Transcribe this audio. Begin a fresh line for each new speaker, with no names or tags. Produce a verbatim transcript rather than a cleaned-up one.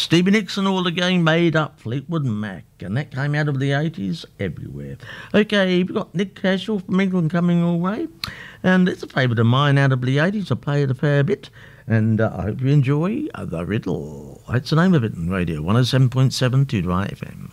Stevie Nicks and All the Game made up Fleetwood Mac, and that came out of the eighties everywhere. Okay, we've got Nick Cashel from England coming your way, and it's a favourite of mine out of the eighties. I play it a fair bit, and uh, I hope you enjoy The Riddle. That's the name of it on radio, one oh seven point seven to Dry F M.